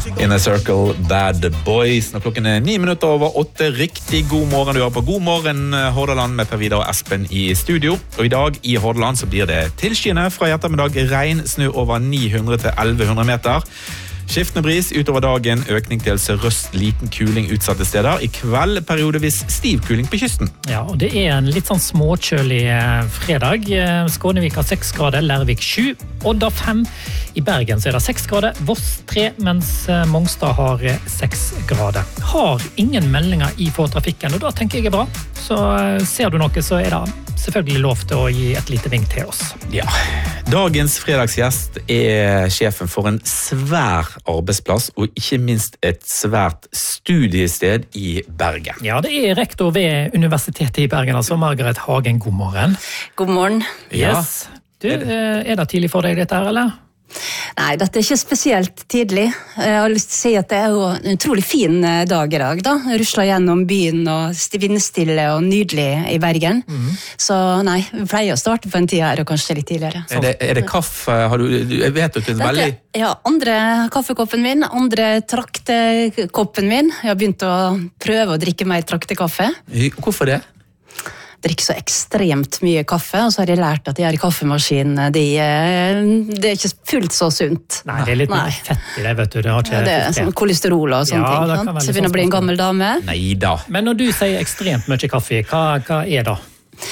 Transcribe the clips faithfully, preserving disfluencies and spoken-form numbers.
Inner Circle, Bad Boys. Når klokken er ni minutter over åtte. Riktig god morgen. Du har på God morgen Hordaland med Per Vidar og Espen i studio. Og i dag i Hordaland så blir det tilskyende fra i ettermiddag. Regn, snø over ni hundre til elleve hundre meter. Skiftende bris utover dagen, økning til sørøst, liten kuling utsatte steder. I kveld periodevis stiv kuling på kysten. Ja, og det er en litt sånn småkjølig fredag. Skånevik har seks grader, Lærvik sju, Odda fem. I Bergen så er det seks grader, Voss tre, mens Mongstad har seks grader. Har ingen meldinger i for trafikken, og da tenker jeg er bra. Så ser du noe, så er det selvfølgelig lov til å gi et lite vink til oss. Ja, dagens fredagsgjest er sjefen for en svær arbeidsplass, og ikke minst et svært studiested i Bergen. Ja, det er rektor ved Universitetet i Bergen, altså Margaret Hagen. God morgen. God morgen. Yes. Du, er det tidlig for deg dette her, eller? Nei, dette er ikke spesielt tidlig. Jeg har lyst til å si at det er jo en utrolig fin dag i dag, da. Rusler gjennom byen og vindstille og nydelig i Bergen. Mm. Så nei, vi pleier å starte på en tid her, og kanskje litt tidligere. Er det, er det kaffe? Har du, jeg vet at det er veldig... Ja, andre kaffekoppen min, andre traktekoppen min. Jeg har begynt å prøve å drikke mer traktekaffe. Hvorfor det? Drikker så ekstremt mye kaffe, og så har jeg lært at de her i kaffemaskin, de, det er ikke fullt så sunt. Nei, det er litt Nei. fett i det, vet du. Det, har ikke ja, det er sånn kolesterol og sånne ja, ting. Så jeg begynner å bli en gammel dame. Neida. Men når du sier ekstremt mye kaffe, hva, hva er det?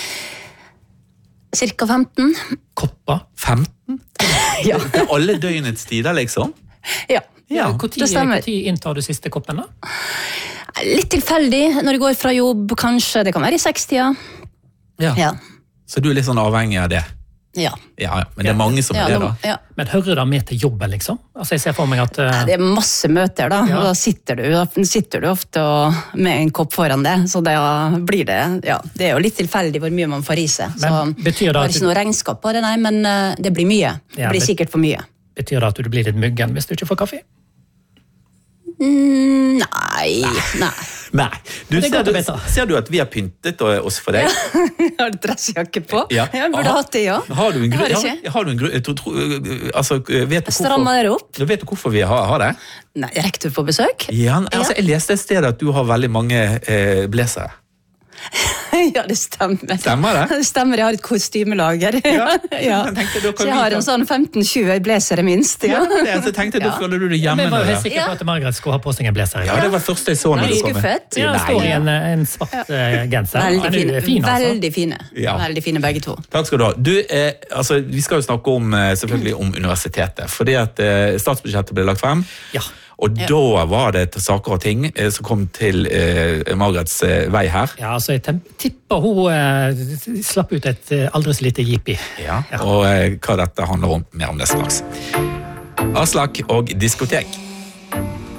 Cirka femten. Kopper? femten? Ja. Det er alle døgnets tider, liksom? Ja. Ja, hvor tid inntar du siste koppen da? Litt tilfeldig, når jeg går fra jobb, kanskje, det kan være i sekstida. Ja. Ja. Så du er litt sånn avhengig av det? Ja. Ja, ja. Men det er mange som ja, er det da. Ja. Men hører du med til jobben, liksom? Altså, jeg ser for meg at... Uh... Ja, det er masse møter, da. Ja. Og da sitter du, da sitter du ofte med en kopp foran det, så da blir det, ja, det er jo litt tilfeldig hvor mye man får i seg. Men så betyr det det at... er ikke noe regnskap på det, nei, men uh, det blir mye. Det ja, blir bet... sikkert for mye. Betyr det at du blir litt muggen hvis du ikke får kaffe? Mm, nei, nei. Nei. Du, ser, du, ser du at vi har pyntet oss for deg? Ja, jeg har dressjakke på. Ja. Jeg burde hatt det, ja. Har du en grunn? Har har, har du en grunn? Tro, tro, altså, vet du Strammer dere opp? Vet du hvorfor vi har, har det? Nei, rektor på besøk? Ja, altså, jeg leste et sted at du har veldig mange eh, blazere. Ja, det stemmer. Stemmer det? Det stemmer, jeg har et kostymelager. Ja. Ja. Jeg så jeg har en sånn femten tjue blazere minst. Ja. Ja, det, så tenkte jeg, da føler du det hjemme. Jeg var jo helt sikker på at Margaret skulle ha på seg en blazer. Ja, det var første jeg så når du kom. Skuffet. Ja, det står i en, en svart ja. genser. Veldig fine, fin, altså. veldig fine. Ja. Veldig fine begge to. Takk skal du ha. Du, eh, altså, vi skal jo snakke om, selvfølgelig om universitetet, fordi at eh, statsbudsjettet ble lagt frem. Ja. Og ja. Da var det saker og ting eh, som kom til eh, Margarets eh, vei her. Ja, altså jeg tipper hun eh, slapp ut et eh, aldri så lite jippi. Ja, ja. Og eh, hva dette handler om, mer om det straks. Aslak og diskotek.